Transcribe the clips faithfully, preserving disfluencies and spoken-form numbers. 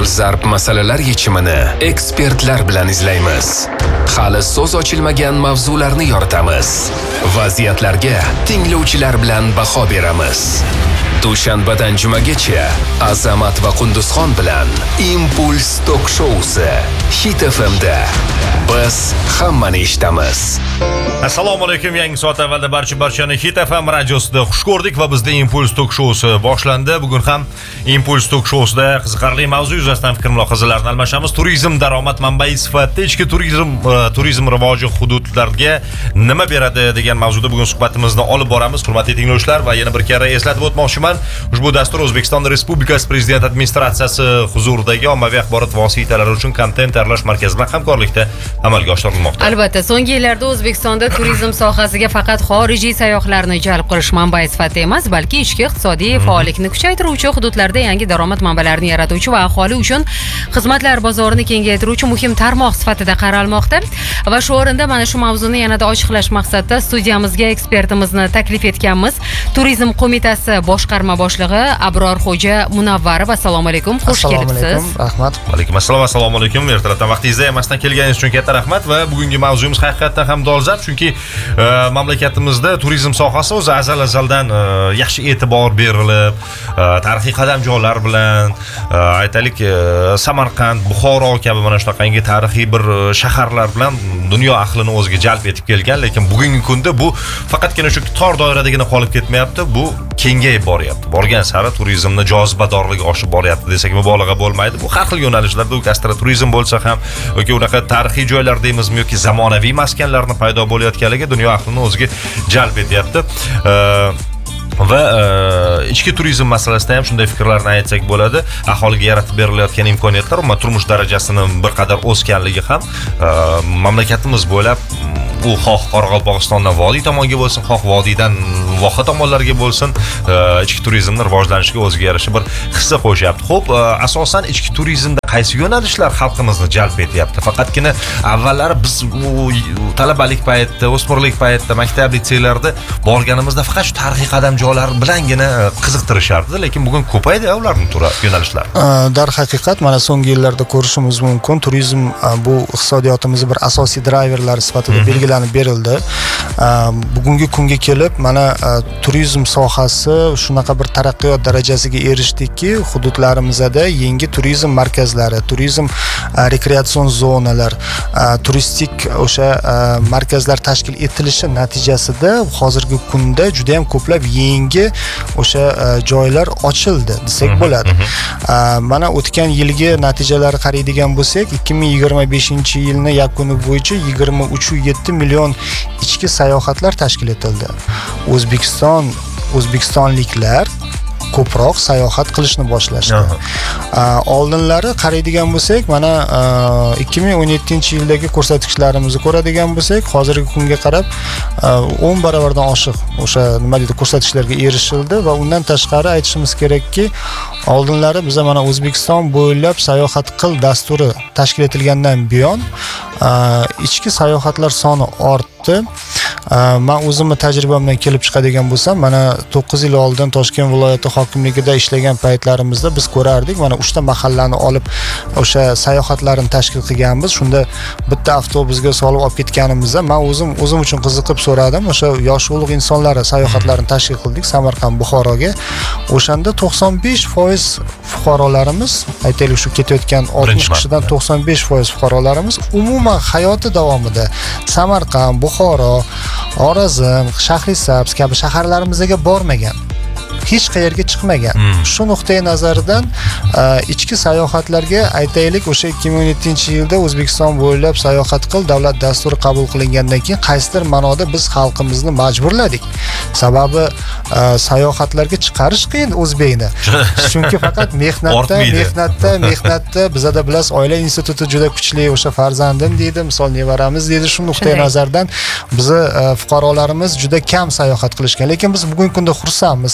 dolzarb masalalar yechimini ekspertlar bilan izlaymiz. Hali so'z ochilmagan mavzularni yoritamiz. Vaziyatlarga tinglovchilar bilan baho beramiz. Dushanbadan jumagacha Azamat va Qunduzxon bilan Impuls Tok Showsi Hit F M da. Biz hammani eshitamiz. Assalomu alaykum. Yangi soat avvalda barcha barchani Hit F M radiosida xush ko'rdik va bizda Impuls Tok Showsi boshlandi. Bugun ham Impuls Tok Showsida qiziqarli mavzu yuzasidan fikr mulohazalarni almashamiz. Turizm daromad manbai sifatida ichki turizm turizm rivoji hududlarga nima beradi degan mavzuda bugun suhbatimizni olib boramiz. Hurmatli tinglovchilar, va yana bir karra eslatib o'tmoqchiman. Ushbu dastur O'zbekiston Respublikasi Prezident administratsiyasi huzuridagi ommaviy axborot vositalari uchun kontent tayyorlash markazi bilan hamkorlikda amalga oshirilmoqda. Albatta, so'nggi yillarda O'zbekistonda turizm sohasiga faqat xorijiy sayyohlarni jalb qilish manbai sifatida emas, balki ichki iqtisodiy faollikni kuchaytiruvchi, hududlarda yangi daromad manbalarini yaratuvchi va aholi uchun xizmatlar bozorini kengaytiruvchi muhim tarmoq sifatida qaralmoqda. Va shu o'rinda mana shu mavzuni yanada ochiqlash maqsadida studiyamizga ekspertimizni taklif etganmiz. Turizm qo'mitasi boshqarma boshlig'i Abrorxo'ja Munavvarov. Assalomu alaykum, xush kelibsiz. Rahmat. Va alaykum assalom. Assalomu alaykum. Ertalabdan vaqtingizda emasdan kelganingiz uchun katta rahmat. Va bugungi mavzuyimiz haqiqatdan ham dolzarb, chunki e, mamlakatimizda turizm sohasi o'zi azal azaldan e, yaxshi e'tibor berilib, e, tarixiy qadamjolar bilan, e, aytaylik, e, Samarqand, Buxoro kabi mana shunaqangi tarixiy bir shaharlar bilan dunyo ahlini o'ziga jalb etib kelgan, lekin bugungi kunda bu faqatgina shu tor doiradagina qolib ketmayapti, bu kengayib boryapti. Borgan sari turizmni jozibadorligi oshib boryapti desak mubolag'a bo'lmaydi. Bu har xil yo'nalishlarda, u gastroturizm bo'lsa ham yoki unaqa tarixiy joylar deymizmi yoki zamonaviy maskanlarni paydo bo'layotganligi dunyo ahlini o'ziga jalb etyapti. Va e, ichki turizm masalasida ham shunday fikrlarni aytsak bo'ladi. Aholiga yaratib berilayotgan imkoniyatlar, umuman turmush darajasini bir qadar o'sganligi ham e, mamlakatimiz bo'ylab, u xoh Qoraqalpog'istondan vodiy tomonga bo'lsin, xoh vodiydan voha tomonlarga bo'lsin, e, ichki turizmni rivojlanishiga o'ziga yarasha bir hissa qo'shyapti. Xo'p, e, asosan ichki turizmda qaysi yo'nalishlar xalqimizni jalb etyapti? Faqatgina avvallari biz talabalik paytida, o'smirlik paytida, maktab litseylarda borganimizda faqat shu tarixiy qadamjolar bilangina qiziqtirishardi, lekin bugun ko'paydi ularning turi, yo'nalishlari. Dar haqiqat, mana so'nggi yillarda ko'rishimiz mumkin, turizm bu iqtisodiyotimizning bir asosiy drayverlari sifatida belgilanib berildi. Bugungi kunga kelib, mana turizm sohasi shunaqa bir taraqqiyot darajasiga erishdiki, hududlarimizda yangi turizm markazlari, turizm rekreatsion zonalar, turistik o'sha markazlar tashkil etilishi natijasida hozirgi kunda juda ham ko'plab yangi o'sha joylar ochildi desak bo'ladi. Mana o'tgan yilgi natijalarni qaraydigan bo'lsak, ikki ming yigirma beshinchi yilning yakuni bo'yicha yigirma uch nuqta yetti million ichki sayohatlar tashkil etildi. O'zbekiston O'zbekistonliklar ko'proq sayohat qilishni boshlashdi. Oldinlari qaraydigan bo'lsak, mana ikki ming o'n yettinchi yildagi ko'rsatkichlarimizni ko'radigan bo'lsak, hozirgi kunga qarab o'n baravardan oshiq o'sha nima deydi ko'rsatkichlarga erishildi va undan tashqari aytishimiz kerakki, oldinlari biz mana O'zbekiston bo'ylab sayohat qil dasturi tashkil etilgandan buyon ichki sayohatlar soni ortdi. Men o'zimni tajribamdan kelib chiqadigan bo'lsam, mana to'qqiz yil oldin Toshkent viloyati hokimligida ishlagan paytlarimizda biz ko'rardik, mana uchta mahallani olib o'sha sayohatlarni tashkil qilganmiz. Shunda bitta avtobusga solib olib ketganimizda men o'zim o'zim uchun qiziqib so'radim. O'sha yosh ulug' insonlar sayohatlarini tashkil qildik Samarqand, Buxoroga. O'shanda to'qson besh foiz fuqarolarimiz, aytaylik shu ketayotgan oltmish kishidan to'qson besh foiz fuqarolarimiz umuman hayoti davomida Samarqand, Buxoro, Xorazm, Shahrisabz kabi shaharlarimizga bormagan. hech qayerga chiqmagan. Hmm. Shu nuqtai nazaridan ichki sayohatlarga aytaylik, o'sha ikki ming o'n yettinchi yilda O'zbekiston bo'ylab sayohat qil davlat dasturi qabul qilingandan keyin qaysidir ma'noda biz xalqimizni majburladik. Sababi sayohatlarga chiqarish qiyin o'zbekni. Chunki faqat mehnatda, mehnatda, mehnatda bizada bilasiz, oila instituti juda kuchli, o'sha farzandim deydi, misol nevaramiz deydi, shu nuqtai nazardan bizni fuqarolarimiz juda kam sayohat qilishgan. Lekin biz bugungi kunda xursandmiz. Sababi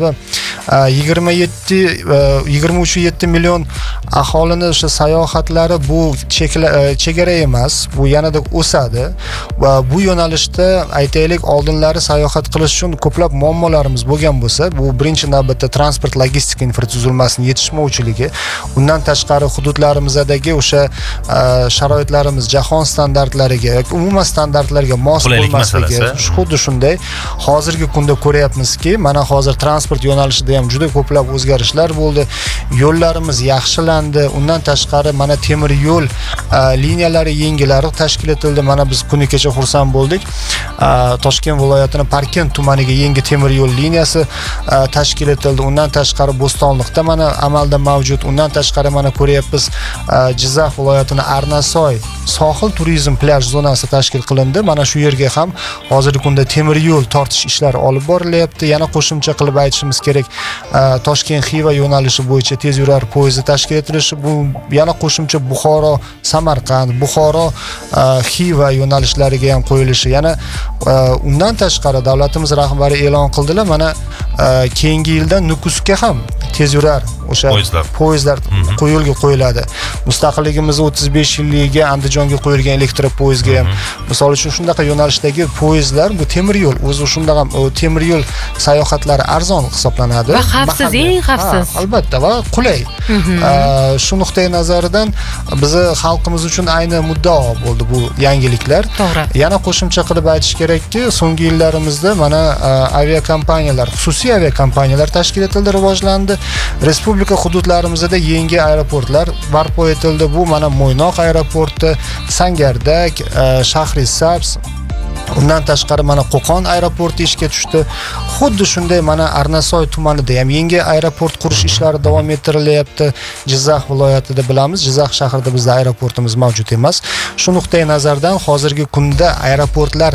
sababi yigirma yetti yigirma uch yetti million aholini o'sha sayohatlari bu chegara emas, bu yanada o'sadi va bu yo'nalishda aytaylik oldinlari sayohat qilish uchun ko'plab muammolarimiz bo'lgan bo'lsa, bu birinchi navbatda transport logistika infratuzilmasining yetishmovchiligi, undan tashqari hududlarimizdagi o'sha sharoitlarimiz jahon standartlariga yoki umuman standartlarga mos bo'lmasligi, xuddi shunday hozirgi kunda ko'ryapmizki, mana hozir transport yo'nalishida ham juda ko'plab o'zgarishlar bo'ldi. Yo'llarimiz yaxshilandi. Undan tashqari mana temir yo'l liniyalari yangilari tashkil etildi. Mana biz kuni kecha xursand bo'ldik. Toshkent viloyatining Parkent tumaniga yangi temir yo'l liniyasi tashkil etildi. Undan tashqari Bo'stonliqda mana amalda mavjud. Undan tashqari mana ko'ryapmiz, Jizzax viloyatining Arnasoy sohil turizm plyaj zonasi tashkil qilindi. Mana shu yerga ham hozirgi kunda temir yo'l tortish ishlari olib borilyapti. Yana qo'shimcha qilib aytishimiz kerak, Toshkent Xiva yo'nalishi bo'yicha tez yurar poyezdi tashkil etilishi, bu yana qo'shimcha Buxoro Samarqand, Buxoro Xiva yo'nalishlariga ham qo'yilishi. Yana undan tashqari davlatimiz rahbari e'lon qildilar, mana keyingi yildan Nukusga ham tez yurar o'sha poyezdlar qo'yilga qo'yiladi. Mustaqilligimiz o'ttiz besh yilligiga Andijonga qo'yilgan elektropoyezdga ham misol uchun shunaqa yo'nalishlardagi poyezdlar, bu temir yo'l o'zi shunday ham temir yo'l sayohatlari arzon hisoblanadi va xavfsiz, eng xavfsiz. Albatta va qulay. Shu nuqtai nazaridan bizi xalqimiz uchun ayni muddao bo'ldi bu yangiliklar. To'g'ri. Yana qo'shimcha qilib aytish kerakki, so'nggi yillarimizda mana aviakompaniyalar, xususiy aviakompaniyalar tashkil etildi, rivojlandi. Respublika hududlarimizda yangi aeroportlar barpo etildi. Bu mana Mo'ynoq aeroporti, Sangardak, Shahrisabz, undan tashqari mana Qo'qon aeroporti ishga tushdi. Xuddi shunday mana Arnasoy tumanida ham yangi aeroport qurish ishlari davom ettirilyapti. Jizzax viloyatida bilamiz, Jizzax shahrida bizda aeroportimiz mavjud emas. Shu nuqtai nazardan hozirgi kunda aeroportlar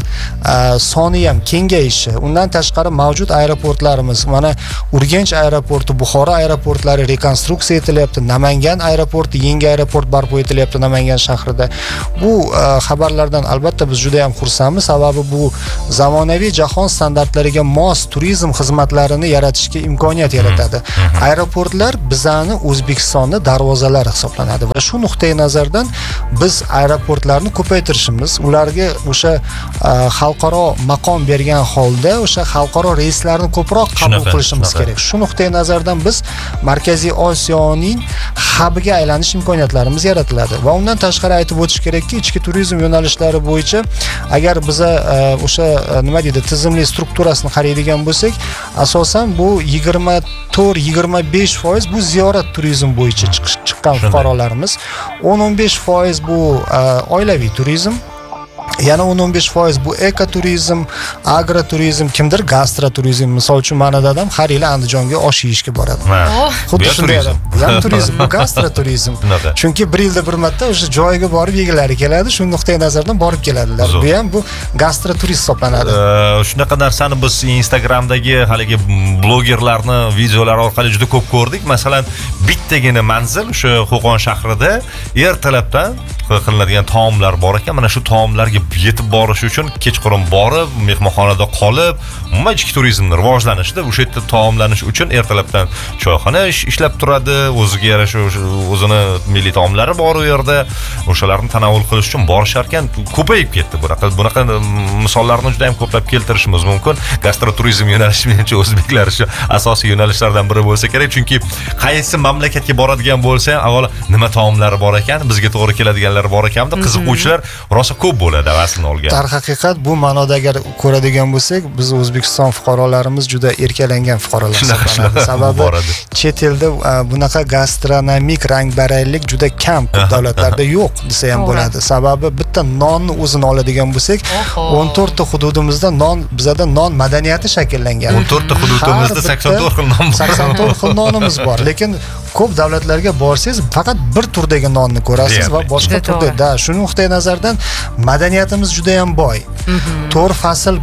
soni ham kengayishi, undan tashqari mavjud aeroportlarimiz, mana Urganch aeroporti, Buxoro aeroportlari rekonstruksiya etilyapti, Namangan aeroporti, yangi aeroport barpo etilyapti Namangan shahrida. Bu xabarlardan albatta biz juda ham xursandmiz. Sababi bu zamonaviy jahon standartlariga mos turizm xizmatlarini yaratishga imkoniyat yaratadi. Aeroportlar bizani O'zbekistonning darvozalari hisoblanadi va shu nuqtai nazardan biz aeroportlarni ko'paytirishimiz, ularga o'sha xalqaro maqom bergan holda o'sha xalqaro reyslarni ko'proq qabul qilishimiz kerak. Shu nuqtai nazardan biz Markaziy Osiyoning hubiga aylanish imkoniyatlarimiz yaratiladi va undan tashqari aytib o'tish kerakki, ichki turizm yo'nalishlari bo'yicha agar biz o'sha nima deydi, tizimli strukturasini qaraydigan bo'lsak, asosan bu yigirma to'rt yigirma besh foiz bu ziyorat turizm bo'yicha chiqqan fuqarolarimiz, o'n o'n besh foiz bu oilaviy turizm, yana o'n o'n besh foiz bu ekoturizm, agroturizm, kimdir gastroturizm. Misol uchun mana dadam har yili Andijonga osh yeyishga boradi. Xuddi shunday ham turizm, bu gastroturizm. Chunki bir yilda bir marta o'sha joyiga borib yegilari keladi, shu nuqtai nazardan borib keladilar. Bu ham bu gastroturist hisoblanadi. Shunaqa narsani biz Instagramdagi haligi blogerlarni videolari orqali juda ko'p ko'rdik. Masalan, bittagina manzil o'sha Qo'qon shahrida ertalabdan qilinadigan taomlar bor ekan. Mana shu taomlarga yetib borish uchun kechqurun borib, mehmonxonada qolib, umuman ichki turizmni rivojlanishida o'sha yerda taomlanish uchun ertalabdan choyxona ishlab turadi, o'ziga yarasha o'zini milliy taomlari bor u yerda. O'shalarni tanovul qilish uchun borishar ekan, ko'payib ketdi. Bunaqa bunaqa misollarni juda ham ko'plab keltirishimiz mumkin. Gastroturizm yo'nalishi menimcha o'zbeklar shu asosiy yo'nalishlardan biri bo'lsa kerak, chunki qaysi mamlakatga boradigan bo'lsa, avvalo nima taomlari bor ekan, bizga to'g'ri keladiganlar bor ekanmi, qiziquvchilar rosa ko'p bo'ladi aslini olgan. Darhaqiqat bu ma'noda agar ko'radigan bo'lsak, biz O'zbekiston fuqarolarimiz juda erkalangan fuqarolar hisoblanadi. Sababi chet elda bunaqa gastronomik rang-baranglik juda kam, ko'p davlatlarda yo'q desa ham bo'ladi. Sababi bitta nonni o'zini oladigan bo'lsak, o'n to'rt ta hududimizda non, bizada non madaniyati shakllangan. o'n to'rt ta hududimizda sakson to'rt xil non bor. sakson to'rt xil nonimiz bor, lekin ko'p davlatlarga borsangiz faqat bir turdagi nonni ko'rasiz va boshqa turda. Shu nuqtai nazardan madaniyatimiz juda ham boy. To'rt fasl bor.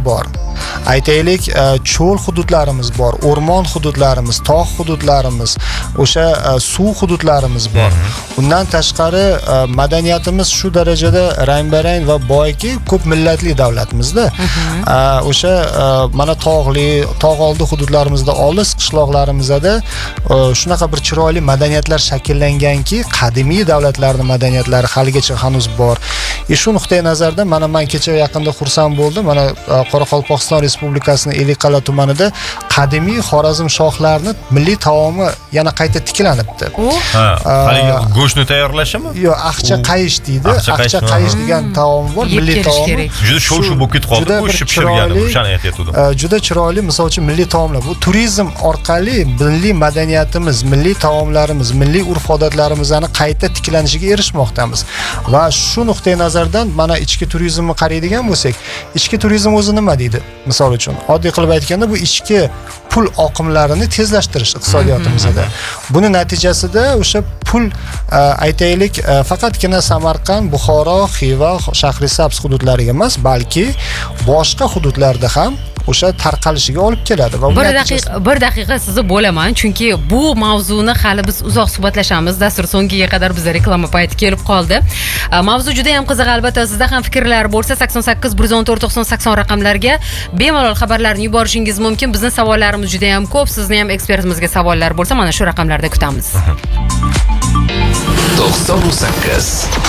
aytaylik, cho'l hududlarimiz bor, o'rmon hududlarimiz, tog' hududlarimiz, o'sha suv hududlarimiz bor. Undan tashqari madaniyatimiz shu darajada rang-barang va boyki, ko'p millatli davlatimizda. O'sha mana tog'li, tog' oldi hududlarimizda, olis qishloqlarimizda shunaqa bir chiroyli madaniyatlar shakllanganki, qadimiy davlatlarning madaniyatlari haligacha hanuz bor. E shu nuqtai nazardan mana men kecha yaqinda xursand bo'ldim. Mana Qoraqalpog'iston Respublikasining Ellikqal'a tumanida qadimiy Xorazm shohlarini milliy taomi yana qayta tiklanibdi. Ha, haligi go'shtni tayyorlashimi? Yo'q, aqcha qayish deydi. Aqcha qayish degan taom bor, milliy taom. Juda sho'l-shu bo'lib ketib qoldi, go'sht pishirganim, o'shani aytayotgandim. Juda chiroyli, misol uchun milliy taomlar. Bu turizm orqali milliy madaniyatimiz, milliy taomlarimiz, milliy urf-odatlarimizni qayta tiklanishiga erishmoqdamiz. Va shu nuqtai nazardan mana ichki turizmni qaraydigan bo'lsak, ichki turizm o'zi nima deydi? Misol uchun, oddiy qilib aytganda bu ichki pul oqimlarini tezlashtirish iqtisodiyotimizda. Buni natijasida o'sha pul aytaylik faqatgina Samarqand, Buxoro, Xiva, Shahrisabz hududlariga emas, balki boshqa hududlarda ham o'sha tarqalishiga olib keladi va bir daqiqa bir daqiqa sizni bo'laman, chunki bu mavzuni hali biz uzoq suhbatlashamiz. Dastur so'ngiga qadar bizga reklama payti kelib qoldi. Mavzu juda ham qiziq, albatta sizda ham fikrlar bo'lsa sakson sakkiz bir yuz o'n to'rt to'qson sakson raqamlarga bemalol xabarlarni yuborishingiz mumkin. Bizning savollarimiz juda ham ko'p, sizni ham ekspertimizga savollar bo'lsa mana shu raqamlarda kutamiz. to'qson sakkiz